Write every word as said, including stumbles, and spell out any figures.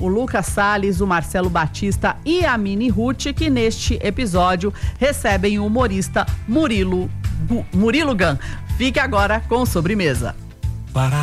o Lucas Salles, o Marcelo Batista e a Mini Ruth, que neste episódio recebem o humorista Murilo, Murilo Gun. Fique agora com Sobremesa. Para